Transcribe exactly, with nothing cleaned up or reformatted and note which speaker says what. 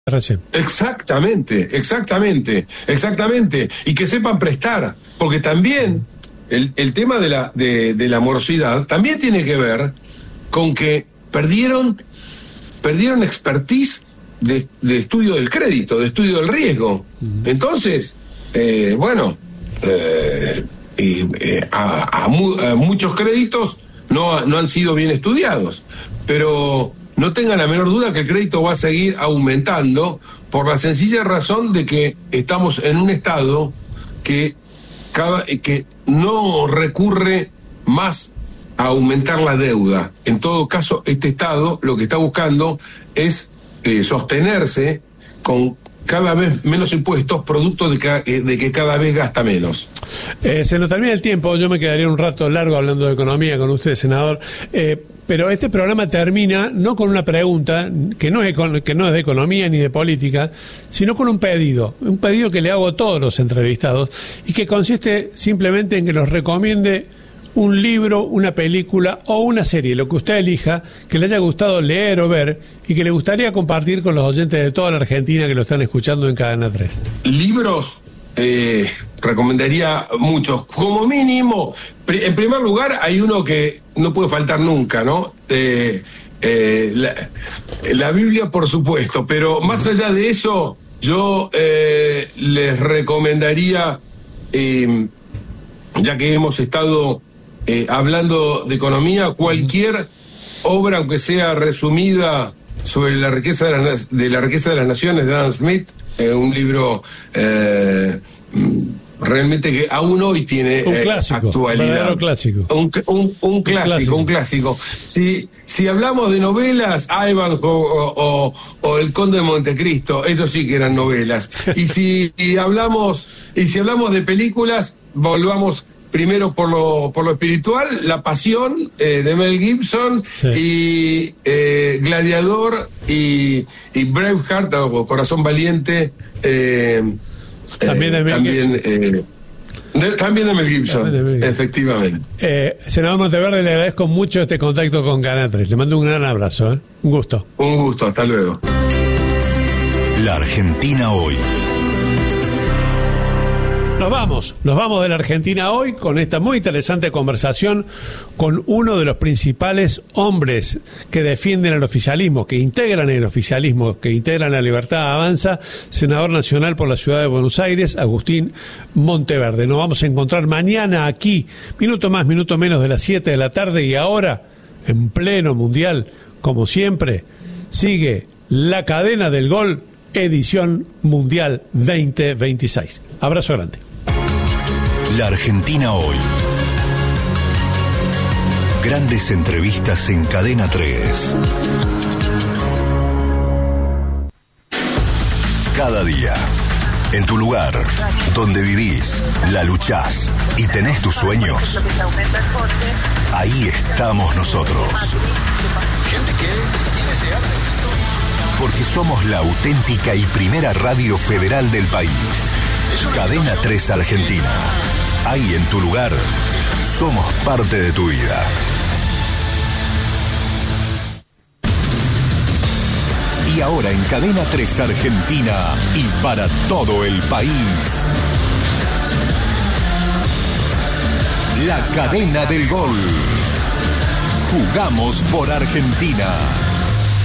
Speaker 1: Recién. Exactamente, exactamente, exactamente. Y que sepan prestar, porque también el, el tema de la, de, de la morosidad también tiene que ver con que perdieron, perdieron expertise de, de estudio del crédito, de estudio del riesgo. Uh-huh. Entonces, eh, bueno, eh, y, eh, a, a, mu, a muchos créditos no, no han sido bien estudiados, pero no tengan la menor duda que el crédito va a seguir aumentando por la sencilla razón de que estamos en un estado que, cada, que no recurre más a aumentar la deuda. En todo caso, este estado lo que está buscando es eh, sostenerse con cada vez menos impuestos, producto de, ca- de que cada vez gasta menos.
Speaker 2: Eh, se nos termina el tiempo, yo me quedaría un rato largo hablando de economía con usted, senador, eh, pero este programa termina no con una pregunta, que no, es, que no es de economía ni de política, sino con un pedido, un pedido que le hago a todos los entrevistados, y que consiste simplemente en que nos recomiende un libro, una película o una serie, lo que usted elija, que le haya gustado leer o ver y que le gustaría compartir con los oyentes de toda la Argentina que lo están escuchando en Cadena tres.
Speaker 1: Libros, eh, recomendaría muchos. Como mínimo, pr- en primer lugar, hay uno que no puede faltar nunca, ¿no? Eh, eh, la, la Biblia, por supuesto, pero más allá de eso, yo eh, les recomendaría, eh, ya que hemos estado Eh, hablando de economía, cualquier obra, aunque sea resumida, sobre la riqueza de la, de la riqueza de las naciones de Adam Smith, eh, un libro eh, realmente que aún hoy tiene
Speaker 2: un clásico,
Speaker 1: eh, actualidad.
Speaker 2: Clásico.
Speaker 1: Un, un, un, clásico, un clásico, un clásico. Si, si hablamos de novelas, Ivanhoe o, o, o El Conde de Montecristo, eso sí que eran novelas. Y si y hablamos, y si hablamos de películas, volvamos primero por lo por lo espiritual, La Pasión eh, de Mel Gibson, sí. y eh, Gladiador y, y Braveheart, o Corazón Valiente, eh,
Speaker 2: también de Mel
Speaker 1: también, eh, de, también de Mel Gibson, de Mel Gibson. Efectivamente.
Speaker 2: Eh, senador Monteverde, le agradezco mucho este contacto con Cadena tres. Le mando un gran abrazo, ¿eh? Un gusto.
Speaker 1: Un gusto, hasta luego.
Speaker 3: La Argentina hoy.
Speaker 2: Nos vamos, nos vamos de la Argentina hoy con esta muy interesante conversación con uno de los principales hombres que defienden el oficialismo, que integran el oficialismo, que integran la Libertad Avanza, senador nacional por la ciudad de Buenos Aires, Agustín Monteverde. Nos vamos a encontrar mañana aquí, minuto más, minuto menos de las siete de la tarde, y ahora, en pleno mundial, como siempre, sigue la cadena del gol, edición mundial veinte veintiséis. Abrazo grande.
Speaker 3: La Argentina hoy. Grandes entrevistas en Cadena tres. Cada día, en tu lugar, donde vivís, la luchás y tenés tus sueños, ahí estamos nosotros. Porque somos la auténtica y primera radio federal del país. Cadena tres Argentina. Ahí en tu lugar, somos parte de tu vida. Y ahora en Cadena tres Argentina y para todo el país, la cadena del gol. Jugamos por Argentina.